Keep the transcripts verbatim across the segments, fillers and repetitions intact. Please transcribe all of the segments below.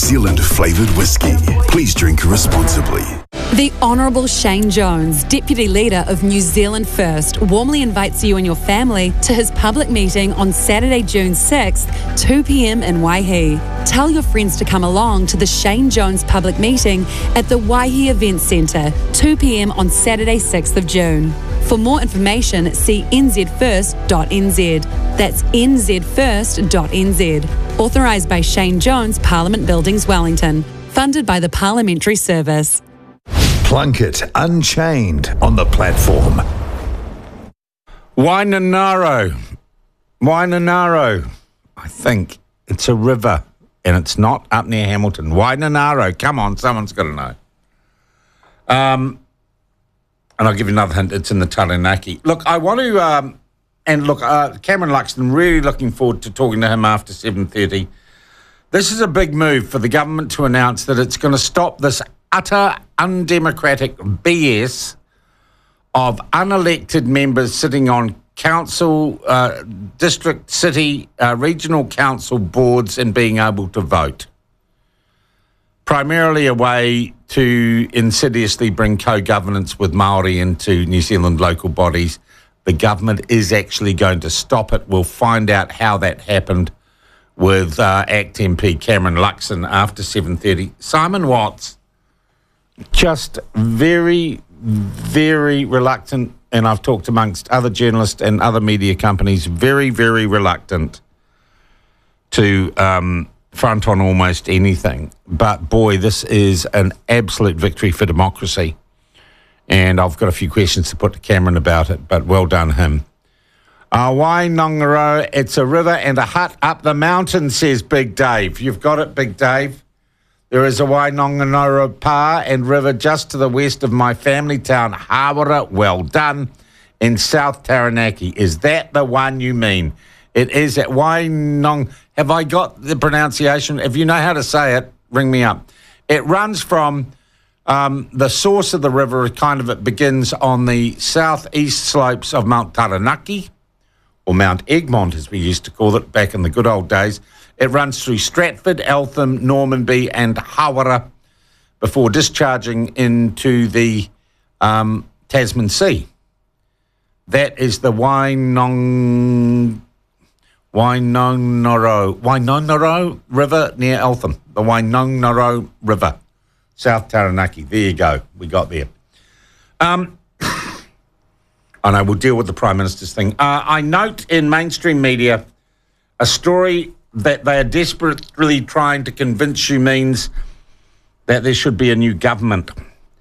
Zealand flavoured whiskey. Please drink responsibly. The Honourable Shane Jones, Deputy Leader of New Zealand First, warmly invites you and your family to his public meeting on Saturday, June sixth, two p m in Waihi. Tell your friends to come along to the Shane Jones public meeting at the Waihi Event Centre, two p m on Saturday, sixth of June. For more information, see n z first dot n z. That's n z first dot n z. Authorised by Shane Jones, Parliament Buildings, Wellington. Funded by the Parliamentary Service. Plunkett Unchained on the platform. Wainganaro. Wainganaro. I think it's a river and it's not up near Hamilton. Wainganaro. Come on, someone's got to know. Um, and I'll give you another hint. It's in the Taranaki. Look, I want to, um, and look, uh, Cameron Luxton, really looking forward to talking to him after seven thirty. This is a big move for the government to announce that it's going to stop this utter undemocratic B S of unelected members sitting on council, uh, district, city, uh, regional council boards and being able to vote. Primarily a way to insidiously bring co-governance with Māori into New Zealand local bodies. The government is actually going to stop it. We'll find out how that happened with uh, ACT M P Cameron Luxton after seven thirty. Simon Watts, just very, very reluctant, and I've talked amongst other journalists and other media companies, very, very reluctant to um, front on almost anything. But boy, this is an absolute victory for democracy. And I've got a few questions to put to Cameron about it, but well done him. Uh, Wainganaro, it's a river and a hut up the mountain, says Big Dave. You've got it, Big Dave. There is a Wainganaro pa and river just to the west of my family town, Hawera. Well done. In South Taranaki. Is that the one you mean? It is at Wainong. Have I got the pronunciation? If you know how to say it, ring me up. It runs from um, the source of the river, kind of it begins on the southeast slopes of Mount Taranaki, or Mount Egmont as we used to call it back in the good old days. It runs through Stratford, Eltham, Normanby and Hawera before discharging into the um, Tasman Sea. That is the Wainong, Wainganaro, Wainganaro River near Eltham. The Wainganaro River, South Taranaki. There you go. We got there. Um, I know, we'll deal with the Prime Minister's thing. Uh, I note in mainstream media a story that they are desperately trying to convince you means that there should be a new government.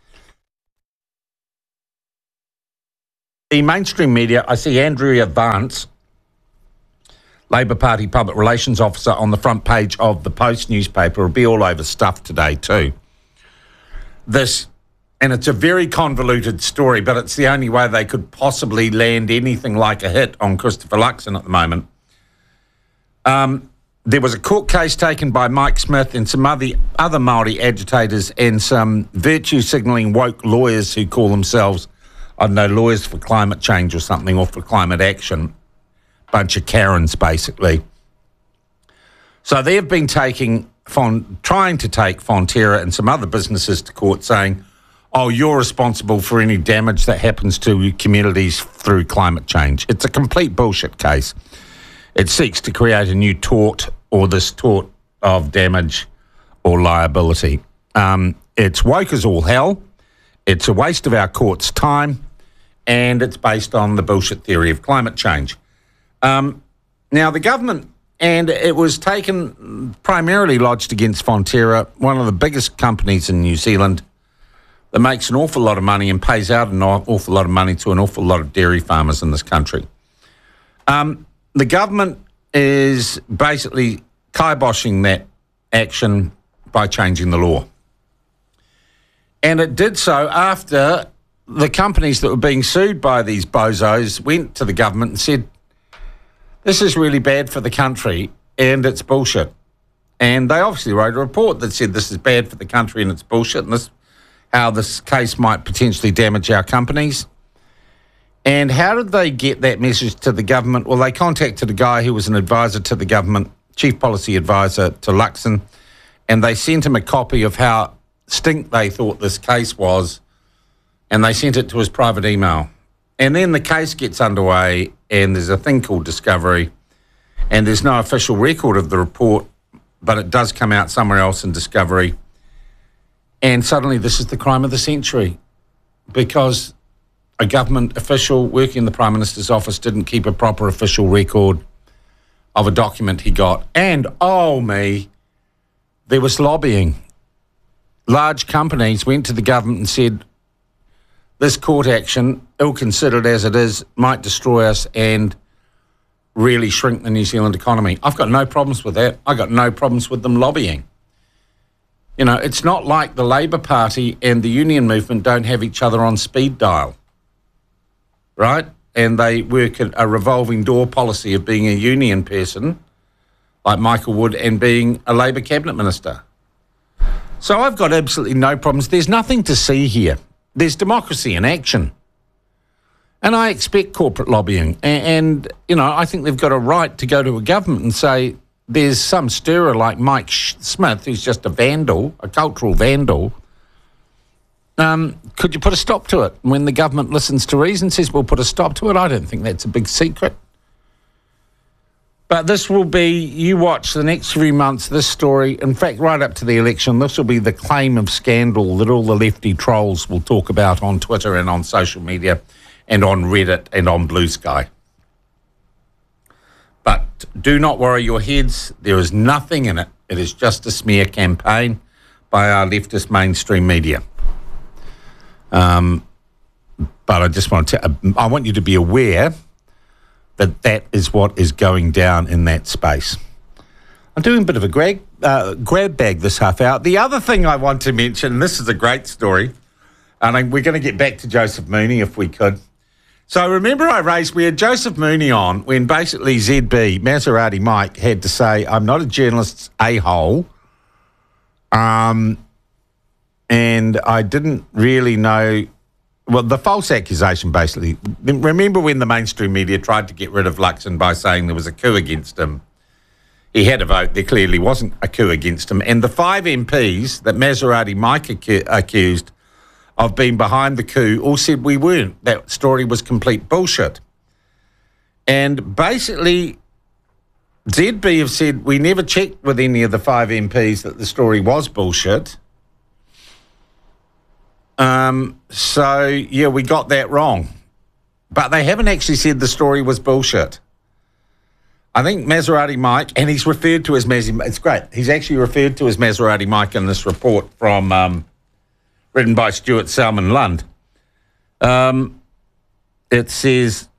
The mainstream media, I see Andrea Vance, Labor Party Public Relations Officer, on the front page of the Post newspaper. It'll be all over Stuff today too. This, and it's a very convoluted story, but it's the only way they could possibly land anything like a hit on Christopher Luxon at the moment. Um, there was a court case taken by Mike Smith and some other, other Māori agitators and some virtue signalling woke lawyers who call themselves, I don't know, lawyers for climate change or something, or for climate action. Bunch of Karens, basically. So they've been taking, Fon, trying to take Fonterra and some other businesses to court saying, oh, you're responsible for any damage that happens to communities through climate change. It's a complete bullshit case. It seeks to create a new tort, or this tort of damage or liability. Um, it's woke as all hell. It's a waste of our court's time, and it's based on the bullshit theory of climate change. Um, now, the government, and it was taken primarily lodged against Fonterra, one of the biggest companies in New Zealand that makes an awful lot of money and pays out an awful lot of money to an awful lot of dairy farmers in this country. Um, the government is basically kiboshing that action by changing the law. And it did so after the companies that were being sued by these bozos went to the government and said, this is really bad for the country and it's bullshit. And they obviously wrote a report that said this is bad for the country and it's bullshit, and this how this case might potentially damage our companies. And how did they get that message to the government? Well, they contacted a guy who was an advisor to the government, chief policy advisor to Luxon, and they sent him a copy of how stink they thought this case was, and they sent it to his private email. And then the case gets underway, and there's a thing called discovery, and there's no official record of the report, but it does come out somewhere else in discovery. And suddenly this is the crime of the century, because a government official working in the Prime Minister's office didn't keep a proper official record of a document he got. And, oh me, there was lobbying. Large companies went to the government and said, this court action, ill-considered as it is, might destroy us and really shrink the New Zealand economy. I've got no problems with that. I've got no problems with them lobbying. You know, it's not like the Labour Party and the union movement don't have each other on speed dial, right? And they work at a revolving door policy of being a union person, like Michael Wood, and being a Labour cabinet minister. So I've got absolutely no problems. There's nothing to see here. There's democracy in action. And I expect corporate lobbying. And, and, you know, I think they've got a right to go to a government and say, there's some stirrer like Mike Smith, who's just a vandal, a cultural vandal. Um, could you put a stop to it? When the government listens to reason, says we'll put a stop to it, I don't think that's a big secret. But this will be, you watch the next few months, this story, in fact, right up to the election, this will be the claim of scandal that all the lefty trolls will talk about on Twitter and on social media and on Reddit and on Blue Sky. But do not worry your heads. There is nothing in it. It is just a smear campaign by our leftist mainstream media. Um, but I just want to, I want you to be aware that that is what is going down in that space. I'm doing a bit of a grab, uh, grab bag this half hour. The other thing I want to mention, and this is a great story, and I, we're going to get back to Joseph Mooney if we could. So remember I raised, we had Joseph Mooney on when basically Z B, Maserati Mike, had to say, I'm not a journalist's a-hole. Um, and I didn't really know, well, the false accusation basically, remember when the mainstream media tried to get rid of Luxon by saying there was a coup against him? He had a vote, there clearly wasn't a coup against him. And the five M Ps that Maserati Mike acu- accused of being behind the coup all said we weren't. That story was complete bullshit. And basically, Z B have said we never checked with any of the five M Ps that the story was bullshit. Um, so, yeah, we got that wrong. But they haven't actually said the story was bullshit. I think Maserati Mike, and he's referred to as Maserati, it's great, he's actually referred to as Maserati Mike in this report from... Um, written by Stuart Salmon Lund. Um, it says,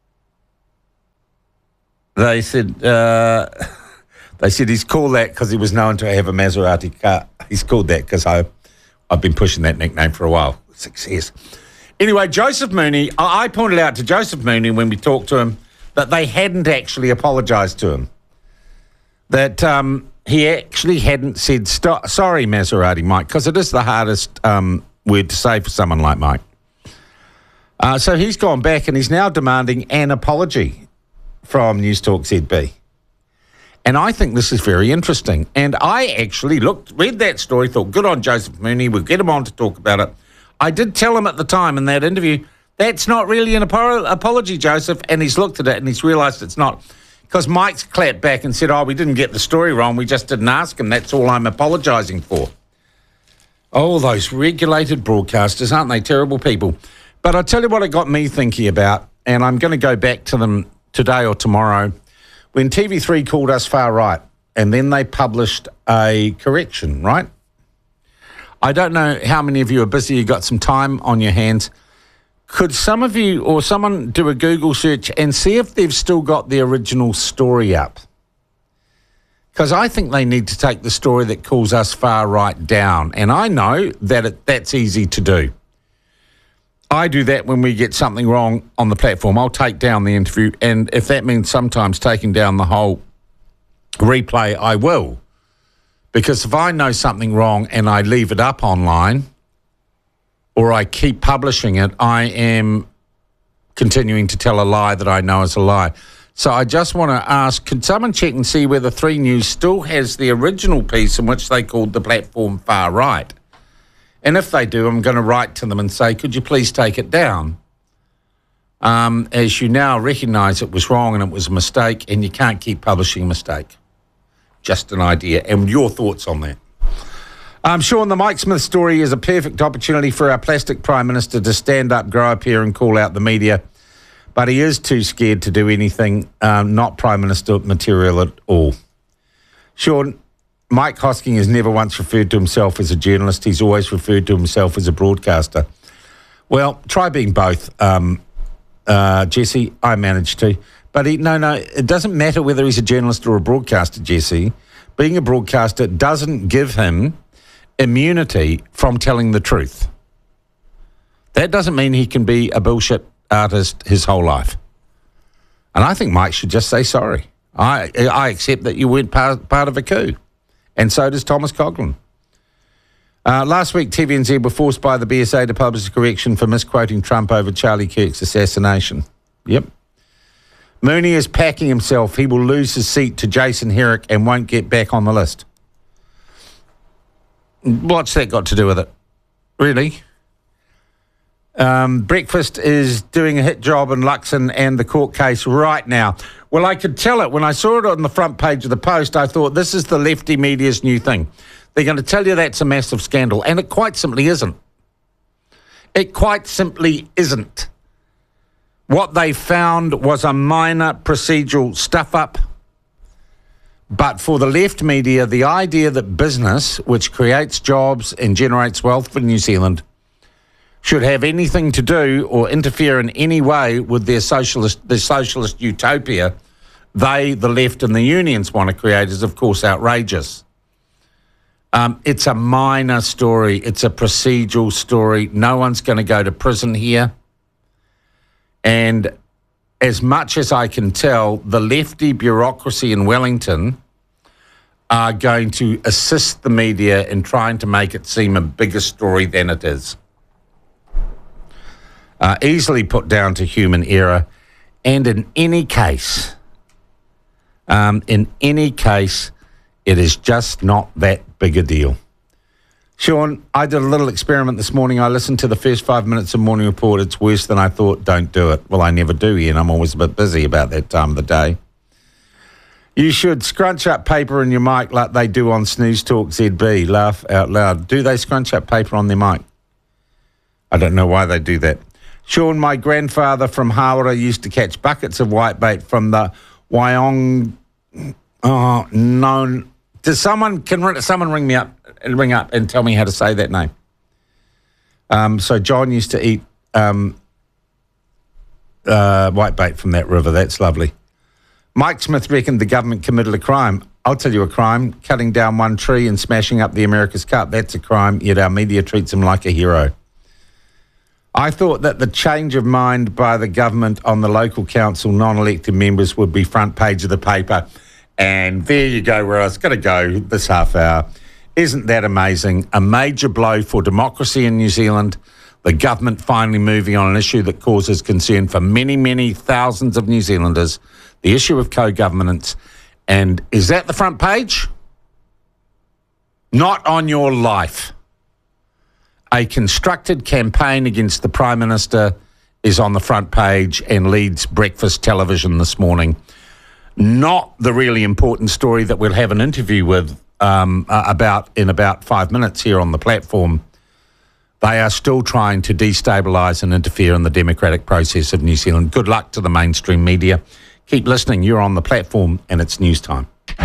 they said, uh, they said he's called that because he was known to have a Maserati car. He's called that because I've been pushing that nickname for a while. Success. Anyway, Joseph Mooney, I, I pointed out to Joseph Mooney when we talked to him that they hadn't actually apologised to him. That... Um, He actually hadn't said, St- sorry, Maserati Mike, because it is the hardest um, word to say for someone like Mike. Uh, so he's gone back and he's now demanding an apology from News Talk Z B. And I think this is very interesting. And I actually looked, read that story, thought, good on Joseph Mooney, we'll get him on to talk about it. I did tell him at the time in that interview, that's not really an apo- apology, Joseph. And he's looked at it and he's realised it's not. Because Mike's clapped back and said, oh, we didn't get the story wrong, we just didn't ask him, that's all I'm apologising for. Oh, those regulated broadcasters, aren't they terrible people? But I'll tell you what it got me thinking about, and I'm going to go back to them today or tomorrow, when T V three called us far right, and then they published a correction, right? I don't know how many of you are busy, you got some time on your hands. Could some of you or someone do a Google search and see if they've still got the original story up? Because I think they need to take the story that calls us far right down. And I know that it, that's easy to do. I do that when we get something wrong on the platform. I'll take down the interview. And if that means sometimes taking down the whole replay, I will. Because if I know something wrong and I leave it up online, or I keep publishing it, I am continuing to tell a lie that I know is a lie. So I just want to ask, could someone check and see whether three News still has the original piece in which they called the platform far right? And if they do, I'm going to write to them and say, could you please take it down? Um, as you now recognise it was wrong and it was a mistake, and you can't keep publishing a mistake. Just an idea. And your thoughts on that? Um, Sean, the Mike Smith story is a perfect opportunity for our plastic Prime Minister to stand up, grow up here and call out the media. But he is too scared to do anything, um, not Prime Minister material at all. Sean, Mike Hosking has never once referred to himself as a journalist. He's always referred to himself as a broadcaster. Well, try being both, um, uh, Jesse. I managed to. But he, no, no, it doesn't matter whether he's a journalist or a broadcaster, Jesse. Being a broadcaster doesn't give him immunity from telling the truth. That doesn't mean he can be a bullshit artist his whole life. And I think Mike should just say sorry. I I accept that you weren't part, part of a coup. And so does Thomas Coughlan. Uh, last week, T V N Z were forced by the B S A to publish a correction for misquoting Trump over Charlie Kirk's assassination. Yep. Mooney is packing himself. He will lose his seat to Jason Herrick and won't get back on the list. What's that got to do with it? Really? Um, Breakfast is doing a hit job in Luxon and the court case right now. Well, I could tell it. When I saw it on the front page of the Post, I thought, this is the lefty media's new thing. They're going to tell you that's a massive scandal, and it quite simply isn't. It quite simply isn't. What they found was a minor procedural stuff-up. But for the left media, the idea that business, which creates jobs and generates wealth for New Zealand, should have anything to do or interfere in any way with their socialist, their socialist utopia they, the left and the unions want to create is, of course, outrageous. Um, it's a minor story. It's a procedural story. No one's going to go to prison here. And as much as I can tell, the lefty bureaucracy in Wellington are going to assist the media in trying to make it seem a bigger story than it is. Uh, easily put down to human error. And in any case, um, in any case, it is just not that big a deal. Sean, I did a little experiment this morning. I listened to the first five minutes of Morning Report. It's worse than I thought. Don't do it. Well, I never do, Ian. I'm always a bit busy about that time of the day. You should scrunch up paper in your mic like they do on Snooze Talk Z B. Laugh out loud. Do they scrunch up paper on their mic? I don't know why they do that. Sean, my grandfather from Hawera used to catch buckets of whitebait from the Wyong... Oh, no. Does someone... Can someone ring me up, ring up and tell me how to say that name? Um, so John used to eat um, uh, whitebait from that river. That's lovely. Mike Smith reckoned the government committed a crime. I'll tell you a crime. Cutting down one tree and smashing up the America's Cup. That's a crime, yet our media treats him like a hero. I thought that the change of mind by the government on the local council non-elected members would be front page of the paper. And there you go, where I was going to go this half hour. Isn't that amazing? A major blow for democracy in New Zealand. The government finally moving on an issue that causes concern for many, many thousands of New Zealanders. The issue of co-governance. And is that the front page? Not on your life. A constructed campaign against the Prime Minister is on the front page and leads breakfast television this morning. Not the really important story that we'll have an interview with um, uh, about in about five minutes here on the platform. They are still trying to destabilise and interfere in the democratic process of New Zealand. Good luck to the mainstream media. Keep listening. You're on the platform and it's news time.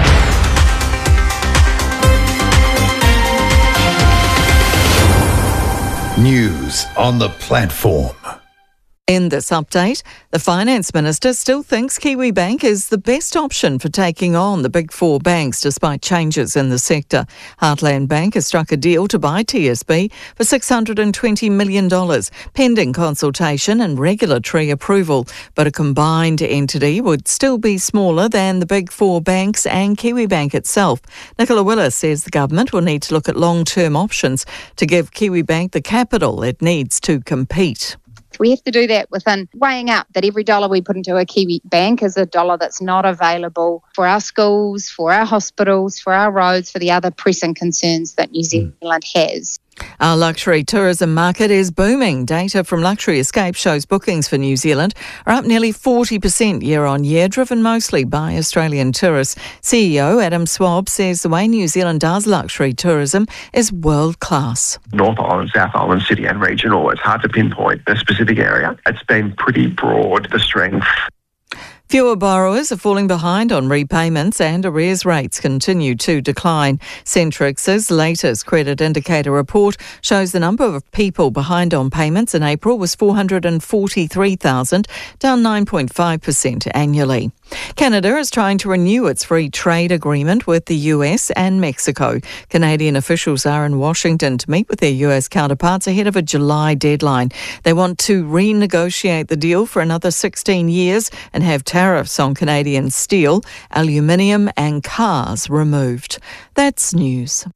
News on the platform. In this update, the Finance Minister still thinks Kiwibank is the best option for taking on the big four banks despite changes in the sector. Heartland Bank has struck a deal to buy T S B for six hundred twenty million dollars, pending consultation and regulatory approval. But a combined entity would still be smaller than the big four banks and Kiwibank itself. Nicola Willis says the government will need to look at long-term options to give Kiwibank the capital it needs to compete. We have to do that within weighing up that every dollar we put into a Kiwi bank is a dollar that's not available for our schools, for our hospitals, for our roads, for the other pressing concerns that New Zealand has. Our luxury tourism market is booming. Data from Luxury Escape shows bookings for New Zealand are up nearly forty percent year on year, driven mostly by Australian tourists. C E O Adam Swab says the way New Zealand does luxury tourism is world class. North Island, South Island, city and regional. It's hard to pinpoint a specific area. It's been pretty broad, the strength. Fewer borrowers are falling behind on repayments and arrears rates continue to decline. Centrix's latest credit indicator report shows the number of people behind on payments in April was four hundred forty-three thousand, down nine point five percent annually. Canada is trying to renew its free trade agreement with the U S and Mexico. Canadian officials are in Washington to meet with their U S counterparts ahead of a July deadline. They want to renegotiate the deal for another sixteen years and have tariffs on Canadian steel, aluminium and cars removed. That's news.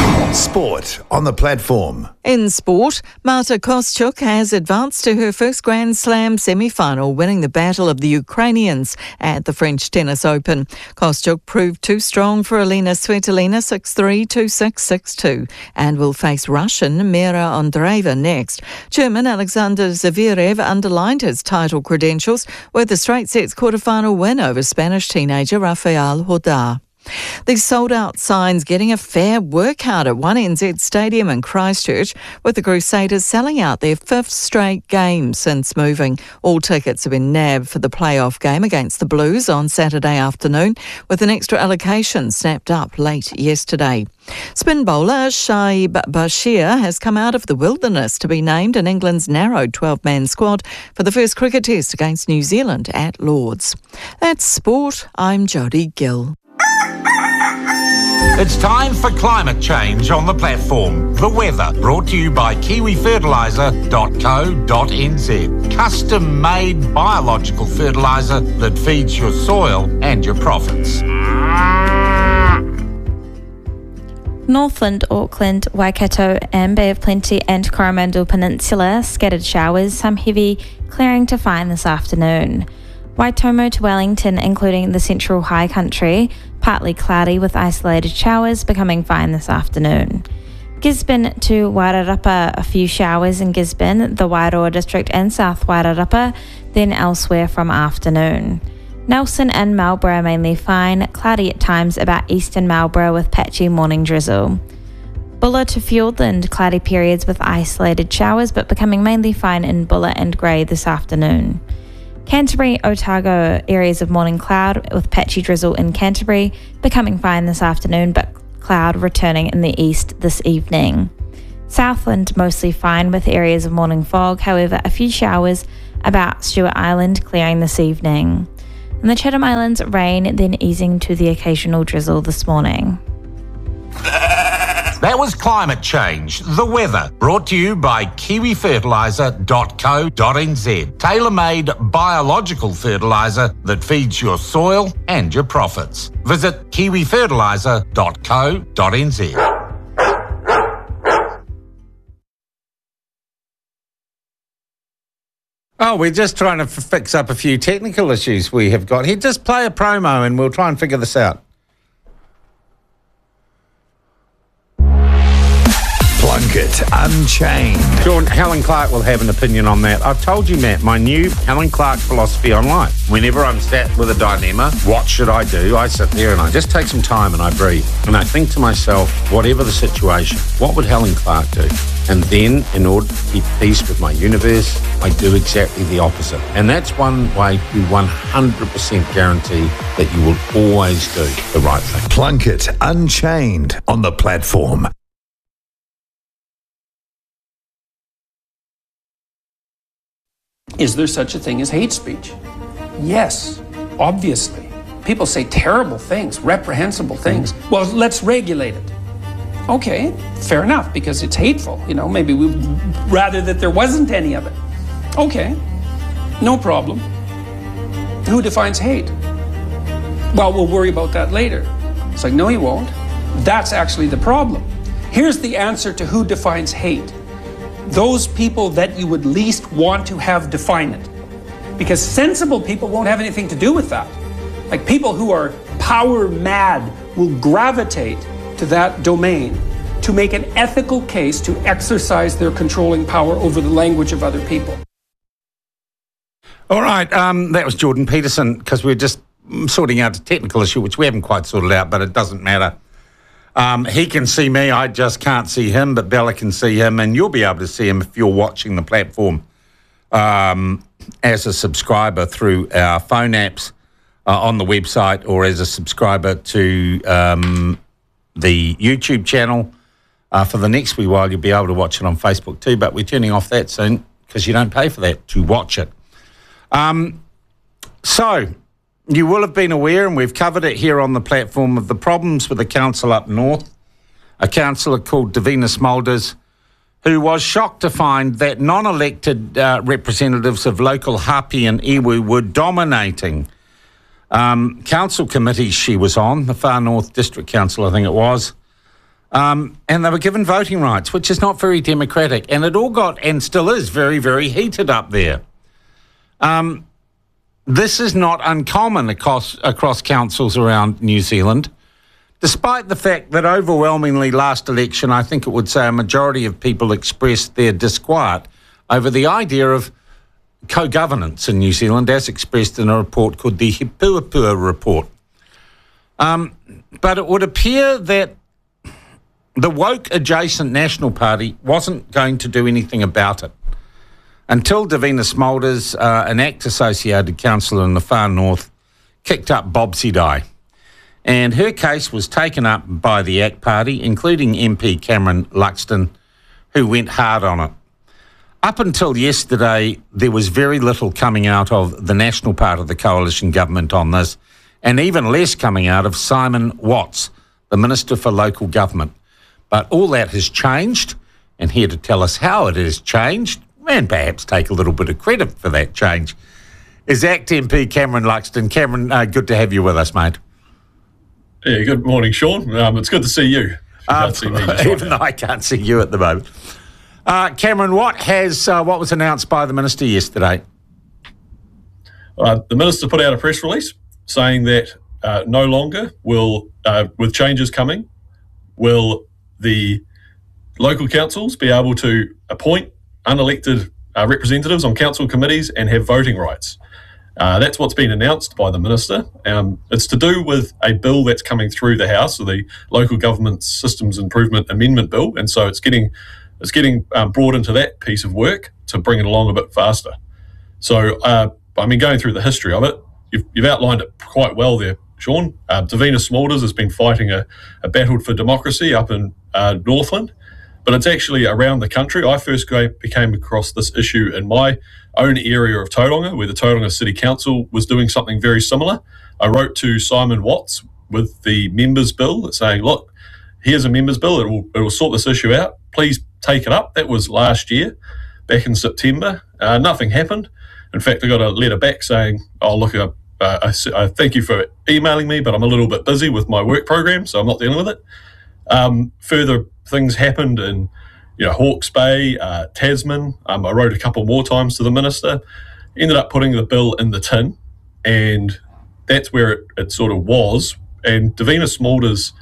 Sport on the platform. In sport, Marta Kostyuk has advanced to her first Grand Slam semi-final, winning the battle of the Ukrainians at the French Tennis Open. Kostyuk proved too strong for Elena Svitolina six three, two six, six two and will face Russian Mira Andreeva next. German Alexander Zverev underlined his title credentials with a straight sets quarter-final win over Spanish teenager Rafael Nadal. These sold-out signs getting a fair workout at One N Z Stadium in Christchurch, with the Crusaders selling out their fifth straight game since moving. All tickets have been nabbed for the playoff game against the Blues on Saturday afternoon, with an extra allocation snapped up late yesterday. Spin bowler Shaib Bashir has come out of the wilderness to be named in England's narrowed twelve-man squad for the first cricket test against New Zealand at Lord's. That's sport. I'm Jodie Gill. It's time for climate change on the platform. The weather, brought to you by kiwi fertiliser dot co dot n z. Custom-made biological fertiliser that feeds your soil and your profits. Northland, Auckland, Waikato and Bay of Plenty and Coromandel Peninsula, scattered showers, some heavy clearing to find this afternoon. Waitomo to Wellington, including the central high country, partly cloudy with isolated showers, becoming fine this afternoon. Gisborne to Wairarapa, a few showers in Gisborne, the Wairoa district and South Wairarapa, then elsewhere from afternoon. Nelson and Marlborough mainly fine, cloudy at times about eastern Marlborough with patchy morning drizzle. Bulla to Fiordland, cloudy periods with isolated showers but becoming mainly fine in Bulla and Grey this afternoon. Canterbury, Otago, areas of morning cloud with patchy drizzle in Canterbury, becoming fine this afternoon but cloud returning in the east this evening. Southland mostly fine with areas of morning fog, however a few showers about Stewart Island clearing this evening. In the Chatham Islands, rain then easing to the occasional drizzle this morning. That was climate change, the weather, brought to you by kiwi fertiliser dot co dot n z. Tailor-made biological fertiliser that feeds your soil and your profits. Visit kiwi fertiliser dot co dot n z. Oh, we're just trying to f- fix up a few technical issues we have got here. Just play a promo and we'll try and figure this out. Plunkett Unchained. Sean, Helen Clark will have an opinion on that. I've told you, Matt, my new Helen Clark philosophy on life. Whenever I'm sat with a dilemma, what should I do? I sit there and I just take some time and I breathe. And I think to myself, whatever the situation, what would Helen Clark do? And then, in order to keep peace with my universe, I do exactly the opposite. And that's one way we one hundred percent guarantee that you will always do the right thing. Plunkett Unchained on the platform. Is there such a thing as hate speech? Yes, obviously. People say terrible things, reprehensible things. Well, let's regulate it. Okay, fair enough, because it's hateful. You know, maybe we'd rather that there wasn't any of it. Okay, no problem. Who defines hate? Well, we'll worry about that later. It's like, no, you won't. That's actually the problem. Here's the answer to who defines hate. those people that you would least want to have define it. Because sensible people won't have anything to do with that. Like people who are power mad will gravitate to that domain to make an ethical case to exercise their controlling power over the language of other people. All right, um, that was Jordan Peterson, because we're just sorting out a technical issue, which we haven't quite sorted out, but it doesn't matter. Um, he can see me, I just can't see him, but Bella can see him, and you'll be able to see him if you're watching the platform um, as a subscriber through our phone apps uh, on the website, or as a subscriber to um, the YouTube channel. Uh, for the next wee while, you'll be able to watch it on Facebook too, but we're turning off that soon because you don't pay for that to watch it. Um, so, you will have been aware, and we've covered it here on the platform, of the problems with the council up north, a councillor called Davina Smulders, who was shocked to find that non-elected uh, representatives of local Hapi and Iwi were dominating um, council committees she was on, the Far North District Council, I think it was, um, and they were given voting rights, which is not very democratic, and it all got, and still is, very, very heated up there. Um, this is not uncommon across, across councils around New Zealand, despite the fact that overwhelmingly last election, I think it would say a majority of people expressed their disquiet over the idea of co-governance in New Zealand, as expressed in a report called the Hipuapua Report. Um, but it would appear that the woke-adjacent National Party wasn't going to do anything about it until Davina Smulders, uh, an ACT-associated councillor in the Far North, kicked up Bobsy Die. And her case was taken up by the ACT Party, including M P Cameron Luxton, who went hard on it. Up until yesterday, there was very little coming out of the national part of the coalition government on this, and even less coming out of Simon Watts, the Minister for Local Government. But all that has changed, and here to tell us how it has changed, and perhaps take a little bit of credit for that change, is ACT M P Cameron Luxton. Cameron, uh, good to have you with us, mate. Yeah, good morning, Sean. Um, it's good to see you. you Um, see me even though I can't see you at the moment. Uh, Cameron, what has uh, what was announced by the Minister yesterday? Uh, the Minister put out a press release saying that uh, no longer will, uh, with changes coming, will the local councils be able to appoint unelected uh, representatives on council committees and have voting rights. Uh, that's what's been announced by the Minister. Um, it's to do with a bill that's coming through the House, so the Local Government Systems Improvement Amendment Bill, and so it's getting it's getting um, brought into that piece of work to bring it along a bit faster. So, uh, I mean, going through the history of it, you've, you've outlined it quite well there, Sean. Uh, Davina Smulders has been fighting a, a battle for democracy up in uh, Northland, but it's actually around the country. I first became across this issue in my own area of Tauranga, where the Tauranga City Council was doing something very similar. I wrote to Simon Watts with the members' bill saying, look, here's a members' bill. It will, it will sort this issue out. Please take it up. That was last year, back in September. Uh, nothing happened. In fact, I got a letter back saying, oh, look, uh, I, I thank you for emailing me, but I'm a little bit busy with my work program, so I'm not dealing with it. Um, further things happened in you know, Hawke's Bay, uh, Tasman. Um, I wrote a couple more times to the Minister, ended up putting the bill in the tin, and that's where it, it sort of was. And Davina Smulders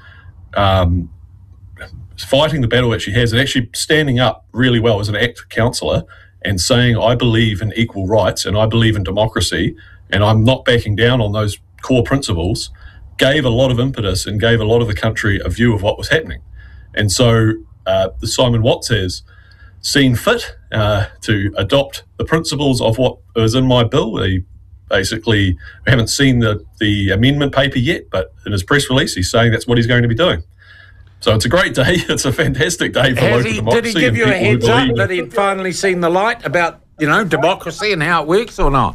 um, fighting the battle that she has and actually standing up really well as an ACT councillor and saying, I believe in equal rights and I believe in democracy and I'm not backing down on those core principles, gave a lot of impetus and gave a lot of the country a view of what was happening. And so uh, the Simon Watts has seen fit uh, to adopt the principles of what was in my bill. He basically, we haven't seen the, the amendment paper yet, but in his press release, he's saying that's what he's going to be doing. So it's a great day. It's a fantastic day for Has local he, democracy. Did he give you a heads up that, that he'd finally seen the light about, you know, democracy and how it works or not?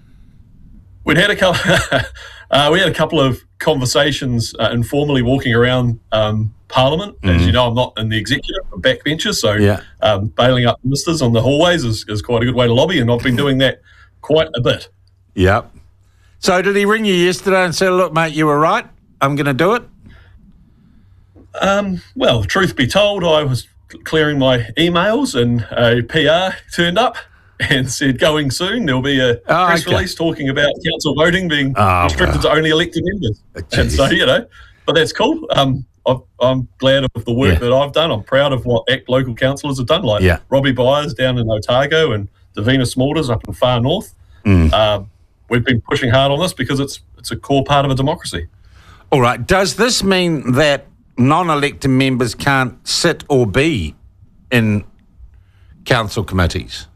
We'd had a couple, uh, we had a couple of conversations uh, informally walking around um, Parliament. Mm. As you know, I'm not in the executive, I'm backbenchers, so yeah. um, bailing up ministers on the hallways is, is quite a good way to lobby, and I've been doing that quite a bit. Yep. So did he ring you yesterday and say, look, mate, you were right, I'm going to do it? Um, well, truth be told, I was clearing my emails, and a P R turned up and said, going soon, there'll be a oh, press okay. release talking about council voting being oh, restricted wow. to only elected members. Jeez. And so, you know, but that's cool. Um, I've, I'm glad of the work yeah. that I've done. I'm proud of what ACT local councillors have done, like yeah. Robbie Byers down in Otago and Davina Smulders up in far north. Mm. Um, we've been pushing hard on this because it's it's a core part of a democracy. All right. Does this mean that non-elected members can't sit or be in council committees?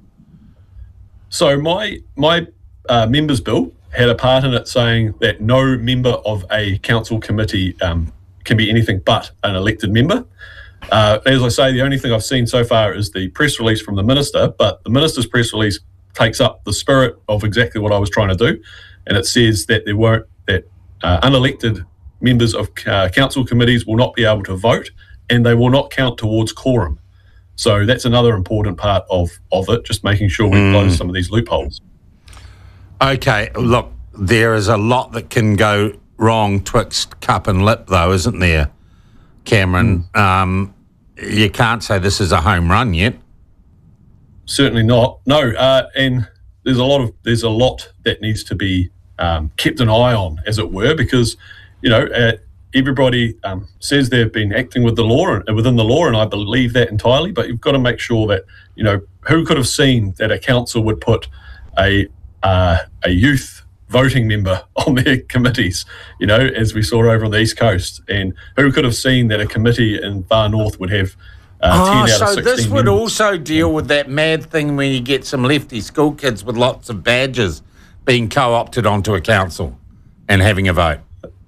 So my my uh, members' bill had a part in it saying that no member of a council committee um, can be anything but an elected member. Uh, as I say, the only thing I've seen so far is the press release from the minister, but the minister's press release takes up the spirit of exactly what I was trying to do, and it says that there weren't that uh, unelected members of uh, council committees will not be able to vote, and they will not count towards quorum. So that's another important part of, of it, just making sure we mm. close some of these loopholes. Okay, look, there is a lot that can go wrong twixt cup and lip, though, isn't there, Cameron? Mm. Um, you can't say this is a home run yet. Certainly not. No, uh, and there's a lot of there's a lot that needs to be um, kept an eye on, as it were, because you know. Uh, Everybody um, says they've been acting with the law and within the law, and I believe that entirely. But you've got to make sure that you know who could have seen that a council would put a uh, a youth voting member on their committees. You know, as we saw over on the East Coast, and who could have seen that a committee in far north would have uh, oh, ten out so of sixteen this would members. also deal with that mad thing when you get some lefty school kids with lots of badges being co-opted onto a council and having a vote.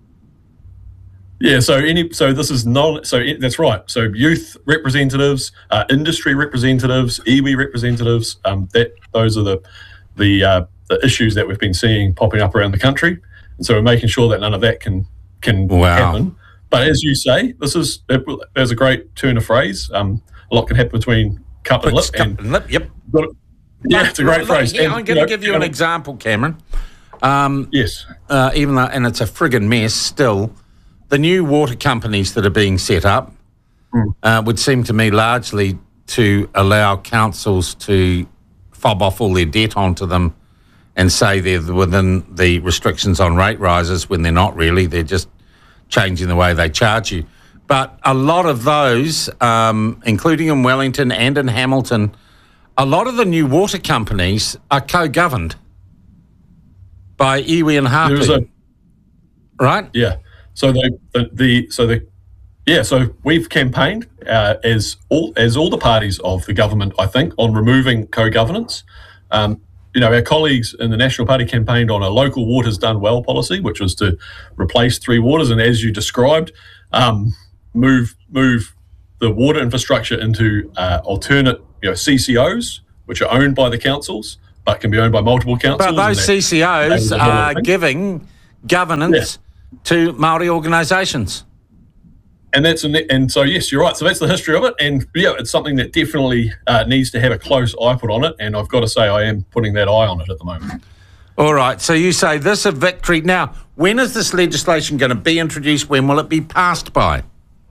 Yeah, so any so this is non so it, that's right. So youth representatives, uh, industry representatives, iwi representatives. Um, that those are the the uh, the issues that we've been seeing popping up around the country, and so we're making sure that none of that can can wow. happen. But as you say, this is it, there's a great turn of phrase. Um, a lot can happen between cup and lip. Cup and, and lip. Yep. Got, yeah, it's a great Look, phrase. Yeah, and, I'm going to you know, give you an example, Cameron. Um, yes. Uh, even though, and it's a friggin' mess still. The new water companies that are being set up mm. uh, would seem to me largely to allow councils to fob off all their debt onto them and say they're within the restrictions on rate rises when they're not really. They're just changing the way they charge you. But a lot of those, um, including in Wellington and in Hamilton, a lot of the new water companies are co-governed by iwi and Hapu. A, right? Yeah. So the, the the so the yeah so we've campaigned uh, as all as all the parties of the government, I think, on removing co-governance. Um, you know, our colleagues in the National Party campaigned on a local waters done well policy, which was to replace three waters, and as you described, um, move move the water infrastructure into uh, alternate you know C C Os, which are owned by the councils but can be owned by multiple councils. But those C C Os are giving governance. Yeah. to Māori organisations. And that's an, and so yes, you're right. So that's the history of it, and yeah, it's something that definitely uh, needs to have a close eye put on it. And I've got to say, I am putting that eye on it at the moment. All right. So you say this a victory. Now, when is this legislation going to be introduced? When will it be passed by?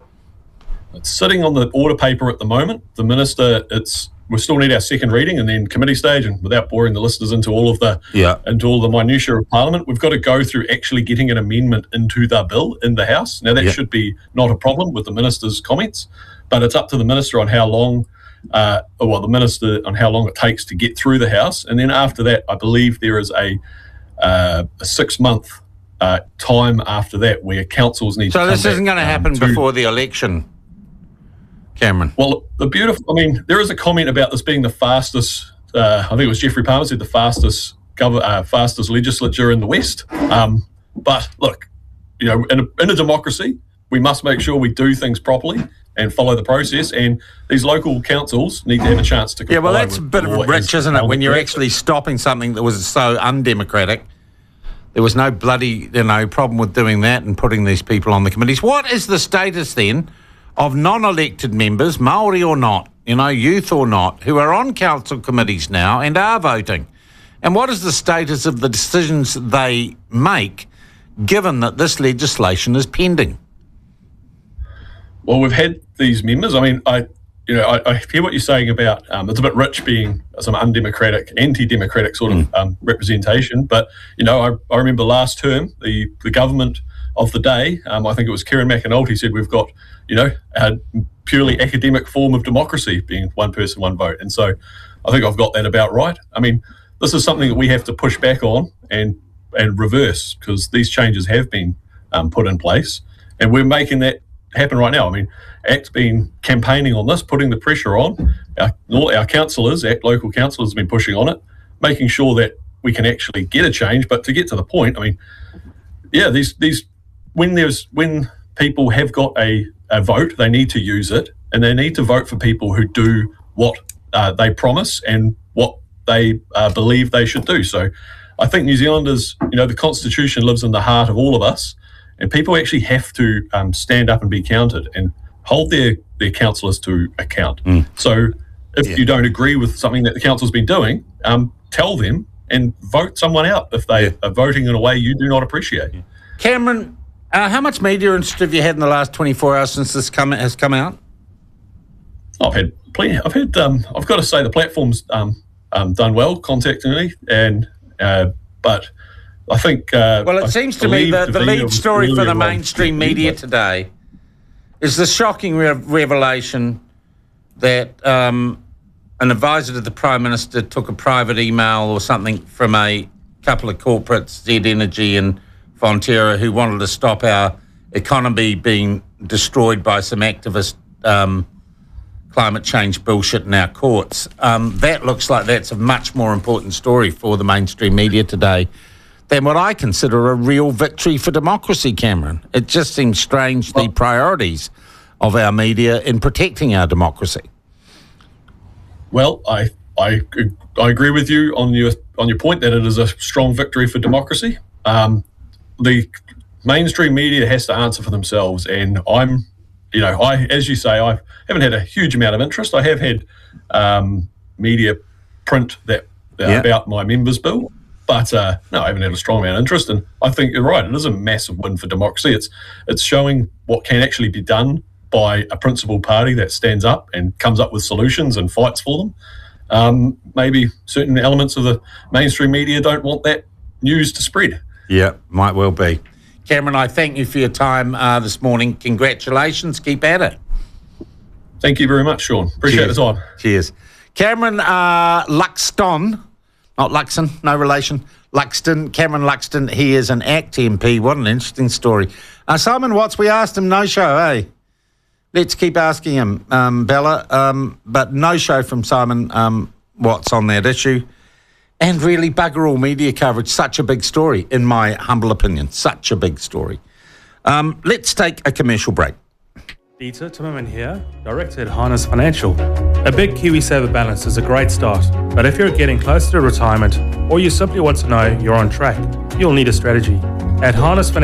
It's sitting on the order paper at the moment. The minister, it's we still need our second reading and then committee stage, and without boring the listeners into all of the yeah. into all the minutiae of Parliament, we've got to go through actually getting an amendment into the bill in the House. Now that yeah. should be not a problem with the minister's comments, but it's up to the minister on how long, uh, well, the minister on how long it takes to get through the House, and then after that, I believe there is a, uh, a six month uh, time after that where councils need. So to come this isn't back, going to happen um, to, before the election. Cameron. Well, the beautiful, I mean, there is a comment about this being the fastest, uh, I think it was Jeffrey Palmer said the fastest gov- uh, fastest legislature in the West. Um, but look, you know, in a, in a democracy, we must make sure we do things properly and follow the process. And these local councils need to have a chance to comply. Yeah, well, that's a bit of rich, isn't it, when you're actually stopping something that was so undemocratic. There was no bloody, you know, problem with doing that and putting these people on the committees. What is the status then of non-elected members, Māori or not, you know, youth or not, who are on council committees now and are voting? And what is the status of the decisions they make, given that this legislation is pending? Well, we've had these members. I mean, I you know, I, I hear what you're saying about um, it's a bit rich being some undemocratic, anti-democratic sort of um, representation. But, you know, I, I remember last term, the, the government of the day, um, I think it was Kieran McAnulty, said we've got, you know, a purely academic form of democracy being one person, one vote. And so I think I've got that about right. I mean, this is something that we have to push back on and, and reverse, because these changes have been um, put in place and we're making that happen right now. I mean, A C T's been campaigning on this, putting the pressure on. Our, all our councillors, A C T local councillors have been pushing on it, making sure that we can actually get a change. But to get to the point, I mean, yeah, these these when there's when people have got a, a vote, they need to use it, and they need to vote for people who do what uh, they promise and what they uh, believe they should do. So I think New Zealanders, you know, the Constitution lives in the heart of all of us, and people actually have to um, stand up and be counted and hold their, their councillors to account. Mm. So if yeah. you don't agree with something that the council's been doing, um, tell them and vote someone out if they yeah. are voting in a way you do not appreciate. Yeah. Cameron, uh, how much media interest have you had in the last twenty-four hours since this come, has come out? I've had plenty. I've had, um, I've got to say the platform's um, um, done well contacting me, and uh, but I think... Uh, well, it I seems to me that the lead story really for the mainstream media today is the shocking re- revelation that um, an advisor to the Prime Minister took a private email or something from a couple of corporates, Z Energy and Fonterra, who wanted to stop our economy being destroyed by some activist um, climate change bullshit in our courts. Um, that looks like that's a much more important story for the mainstream media today than what I consider a real victory for democracy, Cameron. It just seems strange, the priorities of our media in protecting our democracy. Well, I I I agree with you on your on your point that it is a strong victory for democracy. Um, the mainstream media has to answer for themselves, and I'm, you know, I as you say, I haven't had a huge amount of interest. I have had um, media print that uh, yeah. about my members' bill. But uh, no, I haven't had a strong amount of interest, and I think you're right. It is a massive win for democracy. It's it's showing what can actually be done by a principled party that stands up and comes up with solutions and fights for them. Um, maybe certain elements of the mainstream media don't want that news to spread. Yeah, might well be. Cameron, I thank you for your time uh, this morning. Congratulations. Keep at it. Thank you very much, Sean. Appreciate Cheers. the time. Cheers. Cameron uh, Luxton. Not Luxon, no relation. Luxton, Cameron Luxton, he is an A C T M P. What an interesting story. Uh, Simon Watts, we asked him no show, eh? Let's keep asking him, um, Bella. Um, but no show from Simon um, Watts on that issue. And really bugger all media coverage. Such a big story, in my humble opinion. Such a big story. Um, let's take a commercial break. Dieter Timmerman here, Director at Harness Financial. A big KiwiSaver balance is a great start, but if you're getting closer to retirement or you simply want to know you're on track, you'll need a strategy. At Harness Financial,